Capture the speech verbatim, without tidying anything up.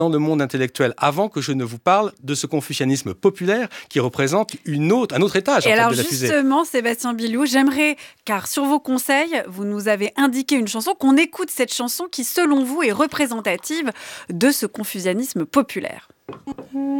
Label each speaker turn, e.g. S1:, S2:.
S1: dans le monde intellectuel avant que je ne vous parle de ce confucianisme populaire qui représente une autre, un autre étage
S2: Et
S1: en fait,
S2: alors
S1: de la fusée.
S2: justement, Sébastien Bilou, j'aimerais, car sur vos conseils, vous nous avez indiqué une chanson, qu'on écoute cette chanson qui, selon vous, est représentative de ce confucianisme populaire.